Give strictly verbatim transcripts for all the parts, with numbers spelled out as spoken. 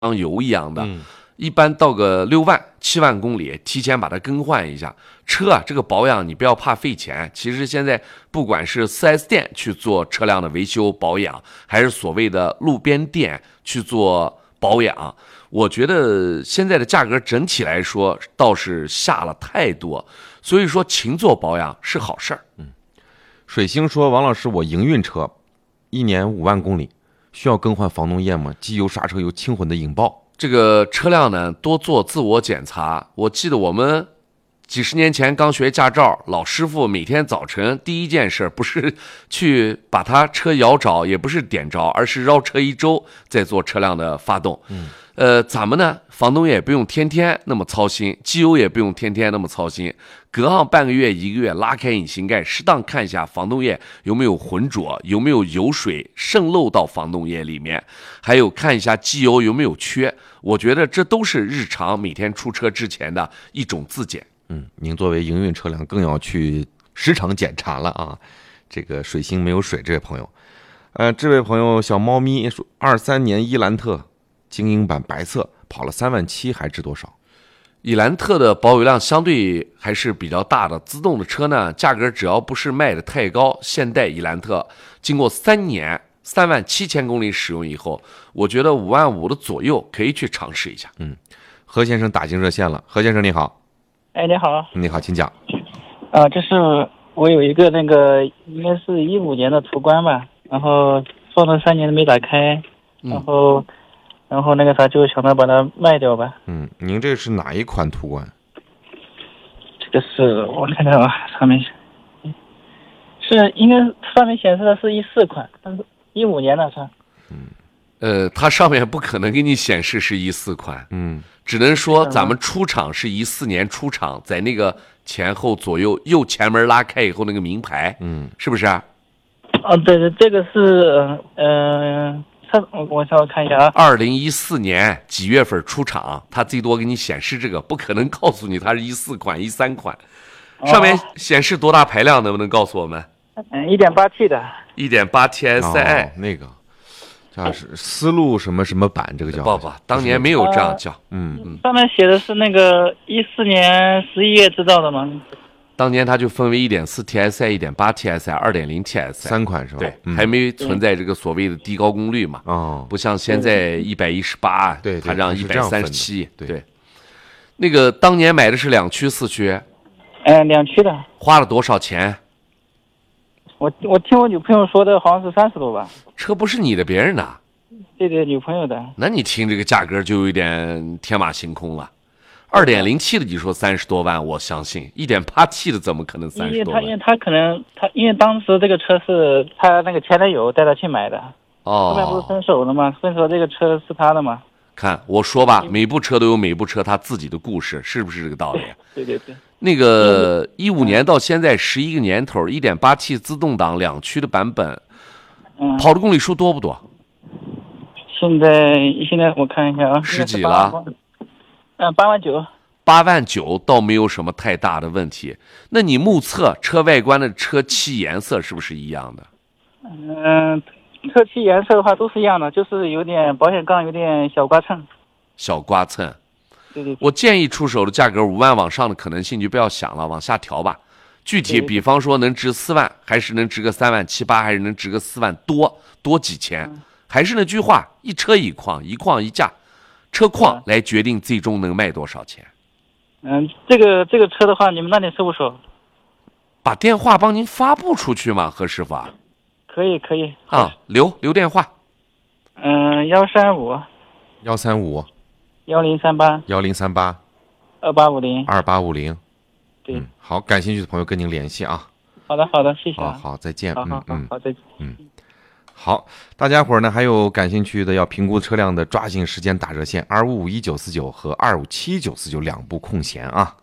像油一样的。 嗯一般到个六万、七万公里，提前把它更换一下。车啊，这个保养你不要怕费钱。其实现在不管是 四 S 店去做车辆的维修保养，还是所谓的路边店去做保养，我觉得现在的价格整体来说倒是下了太多。所以说勤做保养是好事儿。 水星说：“王老师，我营运车，一年五万公里，需要更换防冻液吗？机油、刹车油轻混的引爆。” 这个车辆呢，多做自我检查。我记得我们几十年前刚学驾照，老师傅每天早晨第一件事不是去把他车摇着，也不是点着，而是绕车一周再做车辆的发动。 嗯， 呃，咱们呢，防冻液也不用天天那么操心，机油也不用天天那么操心，隔上半个月、一个月拉开引擎盖，适当看一下防冻液有没有浑浊，有没有油水渗漏到防冻液里面，还有看一下机油有没有缺。我觉得这都是日常每天出车之前的一种自检。 嗯，您作为营运车辆更要去时常检查了啊。这个水星没有水，这位朋友，呃，这位朋友小猫咪说，二三年伊兰特精英版白色跑了三万七，还值多少？ 伊兰特的保有量相对还是比较大的，自动的车呢，价格只要不是卖的太高，现代伊兰特经过三年三万七千公里使用以后，我觉得五万五的左右可以去尝试一下。 嗯，何先生打进热线了，何先生你好。 哎，你好。 你好，请讲。 啊，这是我有一个那个应该是一五年的途观吧，然后放了三年都没打开，然后、嗯、然后那个啥就想着把它卖掉吧。 嗯，您这是哪一款途观？ 这个是我看看啊，上面是应该上面显示的是一四款，但是一五年的是。 嗯，呃，它上面不可能给你显示是一四款， 嗯， 只能说咱们出厂是一四年出厂，在那个前后左右右前门拉开以后那个名牌， 嗯， 是不是啊？ 哦，对对，这个是呃，它我我稍微看一下啊， 二零一四年几月份出厂，它最多给你显示这个，不可能告诉你它是一四款、一三款。上面显示多大排量，能不能告诉我们？ 嗯，一点八 T 的， 一点八 T S I、 哦、那个。叫是思路什么什么版，这个叫不不，当年没有这样叫。 嗯嗯， 上面写的是那个一四年十一月制造的吗？ 当年它就分为 一点四 T S I、一点八 T S I、二点零 T S I 三款是吧？ 对， 嗯、 还没存在这个所谓的低高功率嘛。 哦， 不像现在一百一十八， 对， 它让一百三十七。 对， 对，那个当年买的是两驱四驱。 嗯、呃，两驱的。 花了多少钱？ 我我听我女朋友说的，好像是三十多吧。 车不是你的，别人的。 对对，女朋友的。 那你听这个价格就有点天马行空了。二点零 T 的你说三十多万，我相信；一点八 T 的怎么可能三十多万？ 因为他因为他可能他因为当时这个车是他那个前男友带他去买的。 哦。 后面不是分手了吗？分手这个车是他的吗？ 看我说吧，每部车都有每部车他自己的故事，是不是这个道理？ 对对对。 那个一五年到现在十一个年头，一点八 T 自动挡两驱的版本， 嗯， 跑的公里数多不多？ 现在现在我看一下啊， 十几了。 嗯，八万九。 八万九倒没有什么太大的问题。那你目测车外观的车漆颜色是不是一样的？ 嗯，车漆颜色的话都是一样的，就是有点保险杠有点小刮蹭。 小刮蹭。 对对对。 我建议出手的价格五万往上的可能性就不要想了，往下调吧。具体比方说能值四万，还是能值个三万七八，还是能值个四万多多几千。嗯，还是那句话，一车一况，一况一价，车况来决定最终能卖多少钱。 嗯，这个这个车的话，你们那里收不收？ 把电话帮您发布出去吗，何师傅啊？ 可以可以啊，留留电话。 嗯，幺三五幺三五幺零三八幺零三八二八五零二八五零。 对、 嗯，好，感兴趣的朋友跟您联系啊。 好的好的，谢谢、 啊。 好好，再见。 好好好， 嗯好再见。 嗯，好，大家伙儿呢还有感兴趣的要评估车辆的，抓紧时间打热线二五五一九四九和二五七九四九两部空闲啊。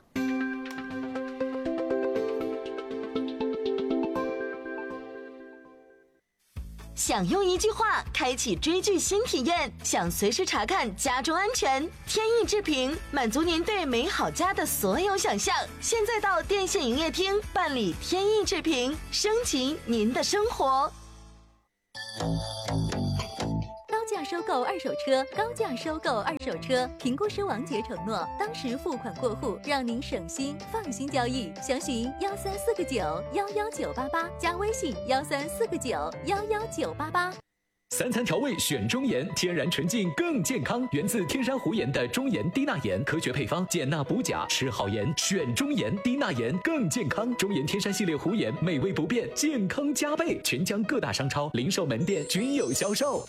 想用一句话开启追剧新体验，想随时查看家中安全，天意之平满足您对美好家的所有想象。现在到电信营业厅办理天意之平，升级您的生活。 高价价收购二手车，高价收购二手车。评估师王杰承诺，当时付款过户，让您省心放心交易。详询幺三四个九幺幺九八八，加微信幺三四个九幺幺九八八。 三餐调味选中盐，天然纯净更健康，源自天山湖盐的中盐低钠盐，科学配方，减钠补钾，吃好盐选中盐，低钠盐更健康。中盐天山系列湖盐，美味不变，健康加倍。全疆各大商超、零售门店均有销售。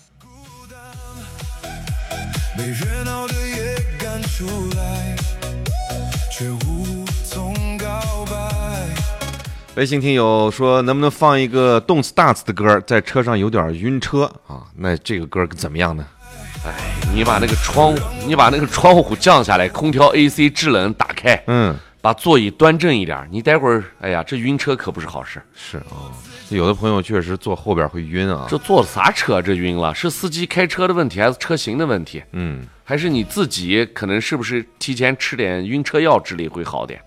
被热闹的夜赶出来，却无从告白。 微信听友说，能不能放一个动次打次的歌，在车上有点晕车啊？那这个歌怎么样呢？ 哎，你把那个窗户，你把那个窗户降下来，空调 A C 制冷打开， 嗯， 把座椅端正一点，你待会儿，哎呀，这晕车可不是好事。 是啊、哦，有的朋友确实坐后边会晕啊。 这坐啥车这晕了？是司机开车的问题，还是车型的问题？ 嗯， 还是你自己可能是不是提前吃点晕车药之类会好点？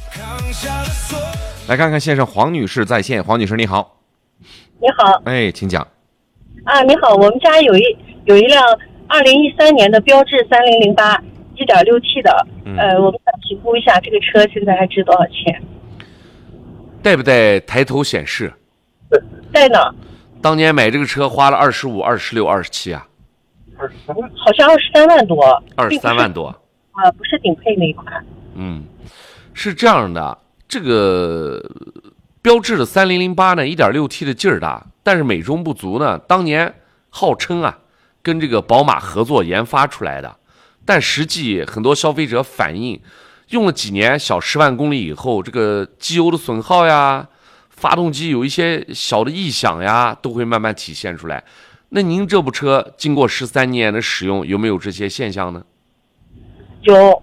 来看看线上黄女士在线，黄女士你好。 你好， 哎，请讲。 啊，你好，我们家有一有一辆二零一三年的标致三零零八 一点六 T 的， 嗯、 呃，我们想评估一下这个车现在还值多少钱？ 带不带抬头显示？ 带呢。 当年买这个车花了二十五、二十六、二十七啊？ 好像二十三万多。 二十三万多。 啊，不是顶配那一款。 嗯，是这样的。这个标致的三零零八呢 一点六 T 的劲儿大，但是美中不足呢，当年号称啊跟这个宝马合作研发出来的，但实际很多消费者反映用了几年小十万公里以后，这个机油的损耗呀，发动机有一些小的异响呀，都会慢慢体现出来。那您这部车经过十三年的使用，有没有这些现象呢？ 有。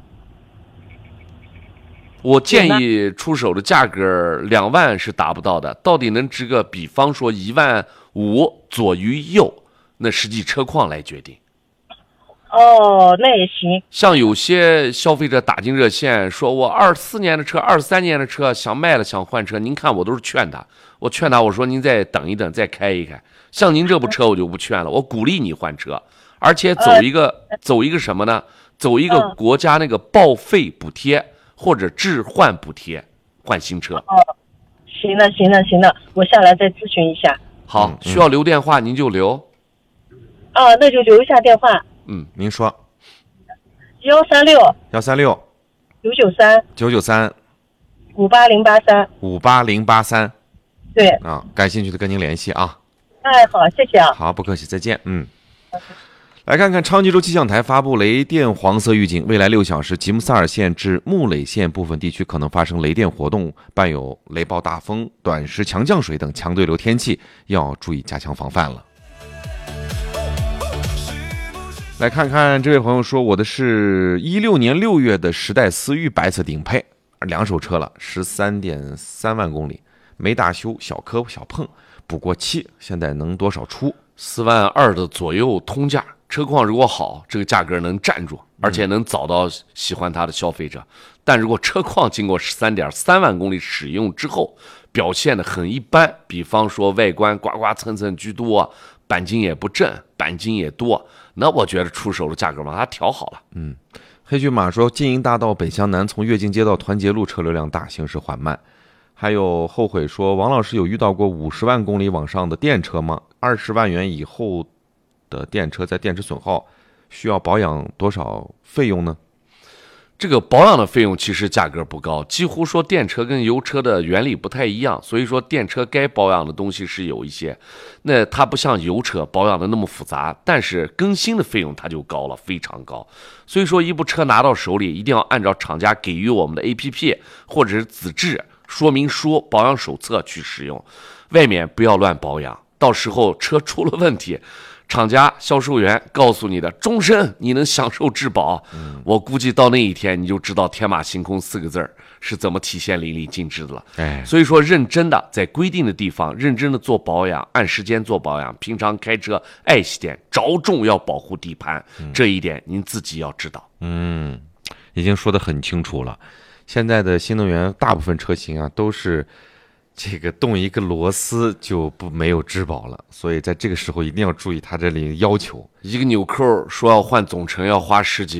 我建议出手的价格两万是达不到的，到底能值个比方说一万五左于右，那实际车况来决定。 哦，那也行。 像有些消费者打进热线说，我二四年的车、二三年的车想卖了想换车，您看我都是劝他，我劝他我说您再等一等，再开一开。像您这部车我就不劝了，我鼓励你换车，而且走一个、呃、走一个什么呢？走一个国家那个报废补贴。或者置换补贴换新车。 哦，行了行了行了，我下来再咨询一下。 好，需要留电话您就留。 啊，那就留一下电话。 嗯，您说。 幺三六幺三六九九三九九三五八零八三五八零八三。 对啊，感兴趣的跟您联系啊。 哎，好，谢谢啊。 好，不客气，再见。嗯。来看看昌吉州气象台发布雷电黄色预警，未来六小时吉木萨尔县至木垒县部分地区可能发生雷电活动，伴有雷暴大风、短时强降水等强对流天气，要注意加强防范了。来看看这位朋友说，我的是一六年六月的时代思域白色顶配，两手车了，十三点三万公里，没大修，小磕小碰，补过漆，现在能多少出？ 四万二的左右通价。车况如果好，这个价格能站住，而且能找到喜欢它的消费者。但如果车况经过十三点三万公里使用之后，表现得很一般，比方说外观刮刮蹭蹭居多，钣金也不正，钣金也多，那我觉得出手的价格往它调好了。 嗯，黑骏马说，金银大道北向南从跃进街到团结路车流量大，行驶缓慢。还有后悔说，王老师有遇到过五十万公里往上的电车吗？二十万元以后的电车在电池损耗需要保养多少费用呢？ 这个保养的费用其实价格不高，几乎说电车跟油车的原理不太一样，所以说电车该保养的东西是有一些，那它不像油车保养的那么复杂，但是更新的费用它就高了，非常高。所以说一部车拿到手里，一定要按照厂家给予我们的 A P P 或者是纸质说明书、保养手册去使用，外面不要乱保养，到时候车出了问题，厂家销售员告诉你的终身你能享受质保，嗯、我估计到那一天你就知道天马行空四个字儿是怎么体现淋漓尽致的了。 哎， 所以说认真的在规定的地方认真的做保养，按时间做保养，平常开车爱惜点，着重要保护底盘，嗯、这一点您自己要知道。 嗯，已经说得很清楚了。现在的新能源大部分车型啊都是这个动一个螺丝就不没有质保了，所以在这个时候一定要注意他这里要求。 一个纽扣说要换总成要花十几